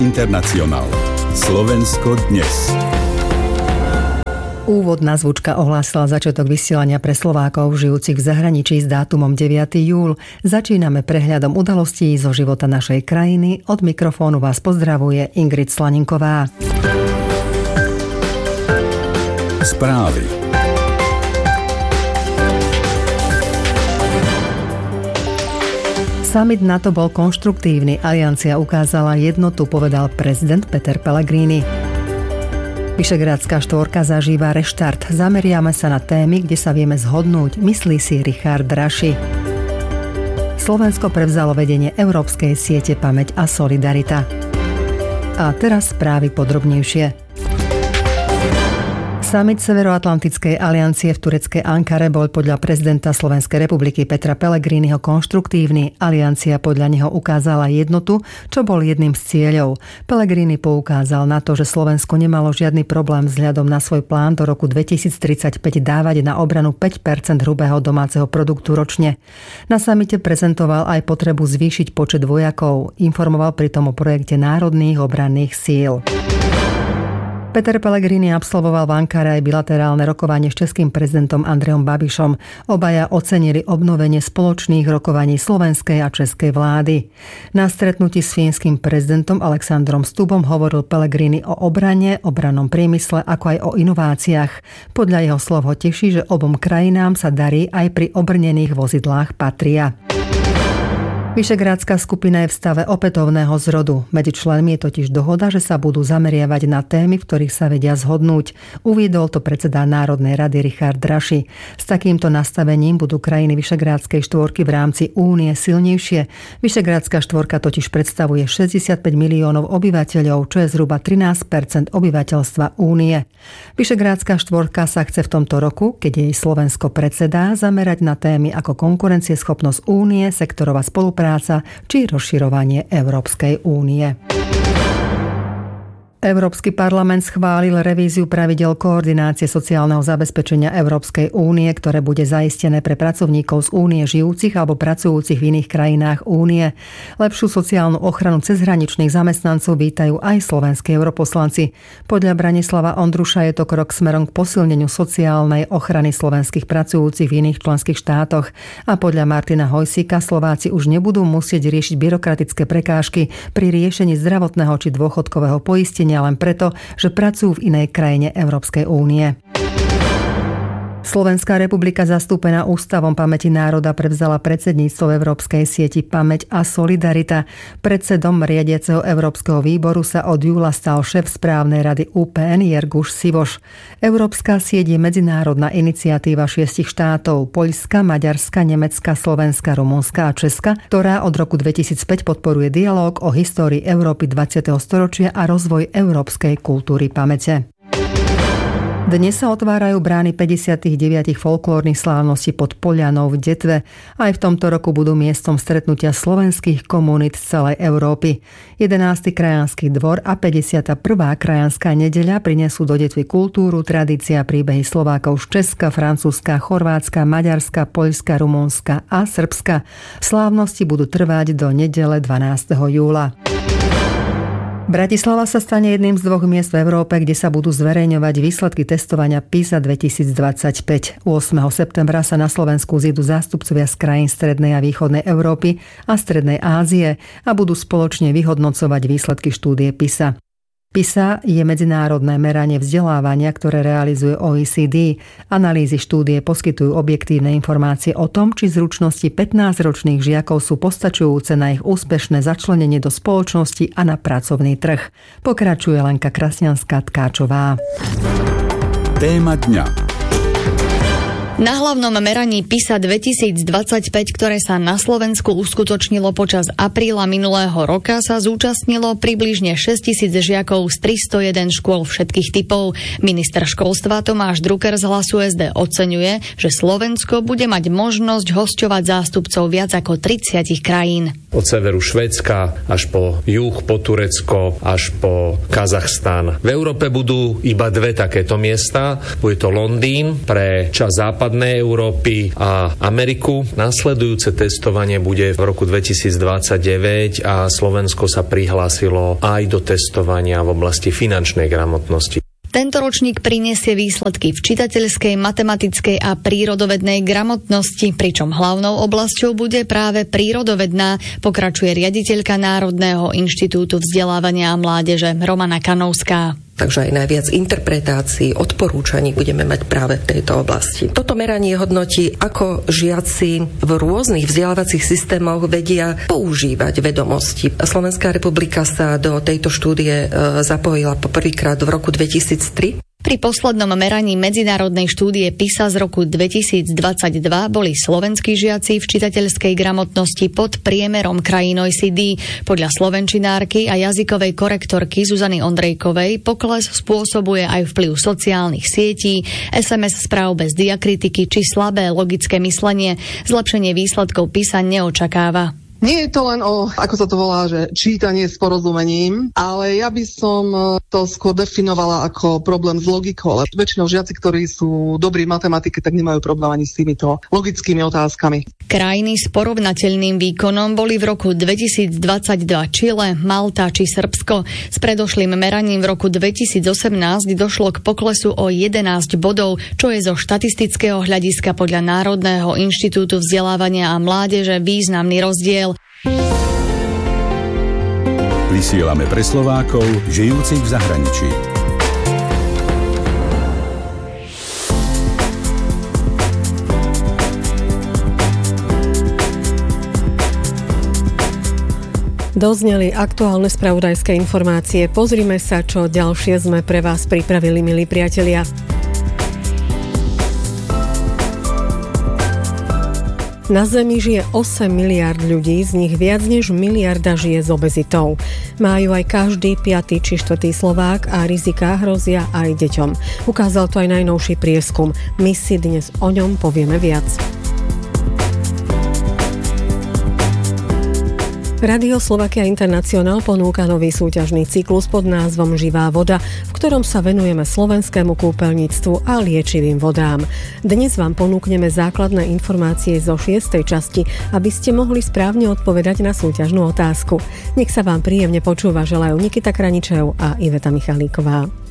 Internacionál. Slovensko dnes. Úvodná zvučka ohlásila začiatok vysielania pre Slovákov žijúcich v zahraničí s dátumom 9. júl. Začíname prehľadom udalostí zo života našej krajiny. Od mikrofónu vás pozdravuje Ingrid Slaninková. Správy. Summit NATO bol konštruktívny, aliancia ukázala jednotu, povedal prezident Peter Pellegrini. Vyšegrádska štvorka zažíva reštart. Zameriame sa na témy, kde sa vieme zhodnúť, myslí si Richard Draši. Slovensko prevzalo vedenie Európskej siete Pamäť a Solidarita. A teraz správy podrobnejšie. Summit Severoatlantickej aliancie v tureckej Ankare bol podľa prezidenta Slovenskej republiky Petra Pellegriniho konštruktívny. Aliancia podľa neho ukázala jednotu, čo bol jedným z cieľov. Pellegrini poukázal na to, že Slovensko nemalo žiadny problém vzhľadom na svoj plán do roku 2035 dávať na obranu 5% hrubého domáceho produktu ročne. Na samite prezentoval aj potrebu zvýšiť počet vojakov. Informoval pritom o projekte národných obranných síl. Peter Pellegrini absolvoval v Ankare aj bilaterálne rokovanie s českým prezidentom Andrejom Babišom. Obaja ocenili obnovenie spoločných rokovaní slovenskej a českej vlády. Na stretnutí s fínskym prezidentom Alexandrom Stubom hovoril Pellegrini o obrane, obrannom priemysle, ako aj o inováciách. Podľa jeho slov ho teší, že obom krajinám sa darí aj pri obrnených vozidlách Patria. Vyšegrádska skupina je v stave opätovného zrodu. Medzi členmi je totiž dohoda, že sa budú zameriavať na témy, v ktorých sa vedia zhodnúť. Uviedol to predseda Národnej rady Richard Draši. S takýmto nastavením budú krajiny Vyšegrádskej štvorky v rámci únie silnejšie. Vyšegrádska štvorka totiž predstavuje 65 miliónov obyvateľov, čo je zhruba 13% obyvateľstva únie. Vyšegrádska štvorka sa chce v tomto roku, keď jej Slovensko predsedá, zamerať na témy ako konkurencieschopnosť únie, sektorová spolupráca či rozširovanie Európskej únie. Európsky parlament schválil revíziu pravidiel koordinácie sociálneho zabezpečenia Európskej únie, ktoré bude zaistené pre pracovníkov z únie žijúcich alebo pracujúcich v iných krajinách únie. Lepšiu sociálnu ochranu cezhraničných zamestnancov vítajú aj slovenskí europoslanci. Podľa Branislava Ondruša je to krok smerom k posilneniu sociálnej ochrany slovenských pracujúcich v iných členských štátoch. A podľa Martina Hojsíka Slováci už nebudú musieť riešiť byrokratické prekážky pri riešení zdravotného či dôchodkového poistenia len preto, že pracujú v inej krajine Európskej únie. Slovenská republika zastúpená Ústavom pamäti národa prevzala predsedníctvo v Európskej sieti Pamäť a Solidarita. Predsedom riadiaceho Európskeho výboru sa od júla stal šéf správnej rady UPN Jerguš Sivoš. Európska sieť je medzinárodná iniciatíva 6 štátov Poľska, Maďarska, Nemecka, Slovenska, Rumunska a Česka, ktorá od roku 2005 podporuje dialóg o histórii Európy 20. storočia a rozvoj európskej kultúry pamäte. Dnes sa otvárajú brány 59 folklórnych slávností pod Poľanou v Detve. Aj v tomto roku budú miestom stretnutia slovenských komunít z celej Európy. 11. krajanský dvor a 51. krajanská nedeľa prinesú do Detvy kultúru, tradícia a príbehy Slovákov z Česka, Francúzska, Chorvátska, Maďarska, Poľska, Rumunska a Srbska. Slávnosti budú trvať do nedele 12. júla. Bratislava sa stane jedným z 2 miest v Európe, kde sa budú zverejňovať výsledky testovania PISA 2025. 8. septembra sa na Slovensku zídu zástupcovia z krajín Strednej a Východnej Európy a Strednej Ázie a budú spoločne vyhodnocovať výsledky štúdie PISA. PISA je medzinárodné meranie vzdelávania, ktoré realizuje OECD. Analýzy štúdie poskytujú objektívne informácie o tom, či zručnosti 15-ročných žiakov sú postačujúce na ich úspešné začlenenie do spoločnosti a na pracovný trh. Pokračuje Lenka Krasňanská-Tkáčová. Téma dňa. Na hlavnom meraní PISA 2025, ktoré sa na Slovensku uskutočnilo počas apríla minulého roka, sa zúčastnilo približne 6 000 žiakov z 301 škôl všetkých typov. Minister školstva Tomáš Drucker z Hlasu SD oceňuje, že Slovensko bude mať možnosť hosťovať zástupcov viac ako 30 krajín. Od severu Švédska až po juh, po Turecko, až po Kazachstan. V Európe budú iba 2 takéto miesta. Bude to Londýn pre časť západu západnej Európy a Ameriku. Nasledujúce testovanie bude v roku 2029 a Slovensko sa prihlásilo aj do testovania v oblasti finančnej gramotnosti. Tento ročník prinesie výsledky v čitateľskej, matematickej a prírodovednej gramotnosti, pričom hlavnou oblasťou bude práve prírodovedná, pokračuje riaditeľka Národného inštitútu vzdelávania a mládeže Romana Kanovská. Takže aj najviac interpretácií, odporúčaní budeme mať práve v tejto oblasti. Toto meranie hodnotí, ako žiaci v rôznych vzdelávacích systémoch vedia používať vedomosti. Slovenská republika sa do tejto štúdie zapojila poprvýkrát v roku 2003. Pri poslednom meraní medzinárodnej štúdie PISA z roku 2022 boli slovenskí žiaci v čitateľskej gramotnosti pod priemerom krajín OECD. Podľa slovenčinárky a jazykovej korektorky Zuzany Ondrejkovej pokles spôsobuje aj vplyv sociálnych sietí, SMS správ bez diakritiky či slabé logické myslenie. Zlepšenie výsledkov PISA neočakáva. Nie je to len o, ako sa to volá, že čítanie s porozumením, ale ja by som to skôr definovala ako problém s logikou. Väčšinou žiaci, ktorí sú dobrí v matematike, tak nemajú problém ani s týmito logickými otázkami. Krajiny s porovnateľným výkonom boli v roku 2022 Čile, Malta či Srbsko. S predošlým meraním v roku 2018 došlo k poklesu o 11 bodov, čo je zo štatistického hľadiska podľa Národného inštitútu vzdelávania a mládeže významný rozdiel. Vysielame pre Slovákov, žijúcich v zahraničí. Dozneli aktuálne spravodajské informácie. Pozrime sa, čo ďalšie sme pre vás pripravili, milí priatelia. Na Zemi žije 8 miliárd ľudí, z nich viac než miliarda žije s obezitou. Majú aj každý 5. či 4. Slovák a riziká hrozia aj deťom. Ukázal to aj najnovší prieskum. My si dnes o ňom povieme viac. Radio Slovakia International ponúka nový súťažný cyklus pod názvom Živá voda, v ktorom sa venujeme slovenskému kúpeľníctvu a liečivým vodám. Dnes vám ponúkneme základné informácie zo 6. časti, aby ste mohli správne odpovedať na súťažnú otázku. Nech sa vám príjemne počúva, želajú Nikita Kraničev a Iveta Michalíková.